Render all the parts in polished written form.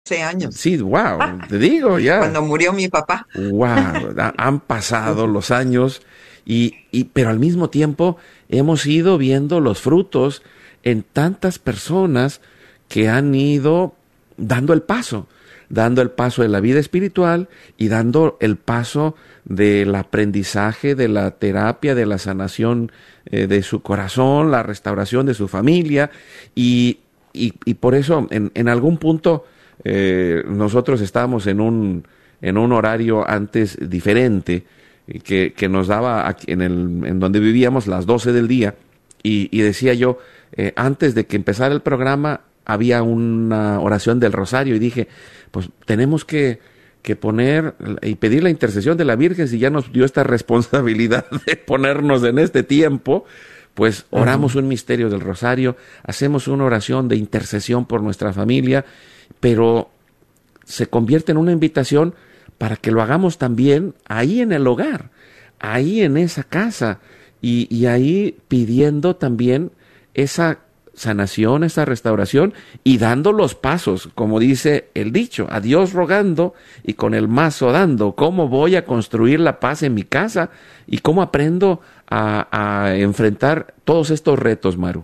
años, Sí, wow, te digo, ya. cuando murió mi papá. Wow, han pasado los años pero al mismo tiempo hemos ido viendo los frutos en tantas personas que han ido dando el paso de la vida espiritual y dando el paso del aprendizaje, de la terapia, de la sanación de su corazón, la restauración de su familia y por eso en algún punto nosotros estábamos en un horario antes diferente que nos daba aquí en donde vivíamos las 12 del día y decía yo, antes de que empezara el programa había una oración del rosario y dije, pues tenemos que poner y pedir la intercesión de la Virgen si ya nos dio esta responsabilidad de ponernos en este tiempo, pues oramos un misterio del rosario, hacemos una oración de intercesión por nuestra familia, pero se convierte en una invitación para que lo hagamos también ahí en el hogar, ahí en esa casa, y ahí pidiendo también esa sanación, esa restauración, y dando los pasos, como dice el dicho, a Dios rogando y con el mazo dando. ¿Cómo voy a construir la paz en mi casa? ¿Y cómo aprendo a enfrentar todos estos retos, Maru?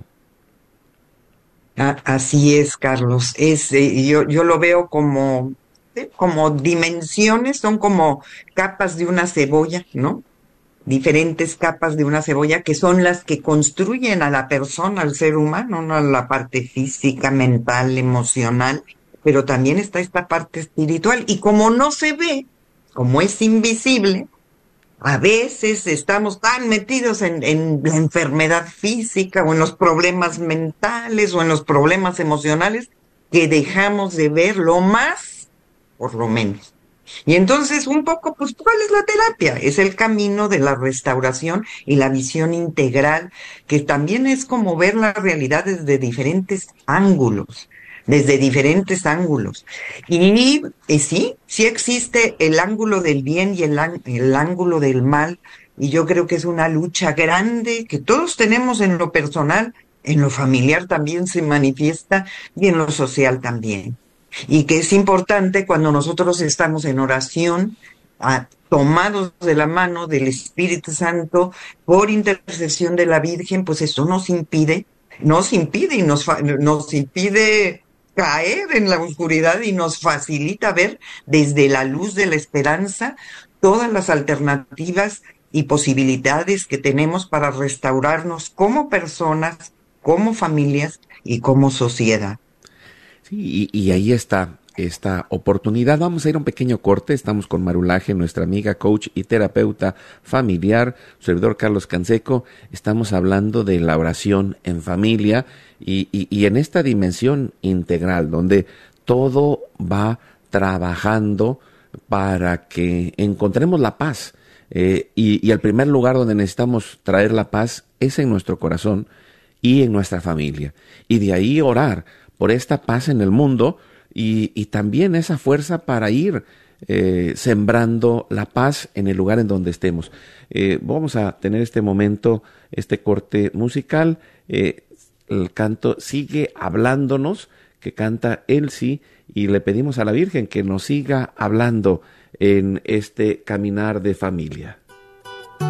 Así es, Carlos. Yo lo veo como, ¿sí? Como dimensiones, son como capas de una cebolla, ¿no? Diferentes capas de una cebolla que son las que construyen a la persona, al ser humano, ¿no? La parte física, mental, emocional, pero también está esta parte espiritual. Y como no se ve, como es invisible, a veces estamos tan metidos en la enfermedad física o en los problemas mentales o en los problemas emocionales que dejamos de ver lo más, por lo menos. Y entonces un poco, pues, ¿cuál es la terapia? Es el camino de la restauración y la visión integral, que también es como ver la realidad desde diferentes ángulos, desde diferentes ángulos. Y sí, sí existe el ángulo del bien y el ángulo del mal, y yo creo que es una lucha grande que todos tenemos en lo personal, en lo familiar también se manifiesta y en lo social también. Y que es importante cuando nosotros estamos en oración, tomados de la mano del Espíritu Santo, por intercesión de la Virgen, pues eso nos impide y nos impide caer en la oscuridad y nos facilita ver desde la luz de la esperanza todas las alternativas y posibilidades que tenemos para restaurarnos como personas, como familias y como sociedad. Sí, y ahí está esta oportunidad. Vamos a ir a un pequeño corte. Estamos con Marulaje, nuestra amiga, coach y terapeuta familiar, servidor Carlos Canseco. Estamos hablando de la oración en familia y en esta dimensión integral, donde todo va trabajando para que encontremos la paz. Y el primer lugar donde necesitamos traer la paz es en nuestro corazón y en nuestra familia. Y de ahí orar por esta paz en el mundo y también esa fuerza para ir sembrando la paz en el lugar en donde estemos. Vamos a tener este momento, este corte musical. El canto Sigue Hablándonos, que canta Elsie, y le pedimos a la Virgen que nos siga hablando en este caminar de familia.